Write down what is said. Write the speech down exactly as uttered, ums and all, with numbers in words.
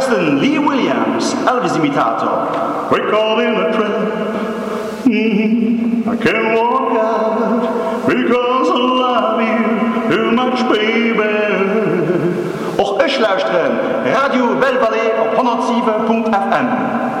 luisteren Lee Williams, Elvis-imitator. We call in a trap. Mm-hmm. I can't walk out because I love you too much, baby. Och ich luisteren Radio Belle Vallée op honderdzeven punt f m.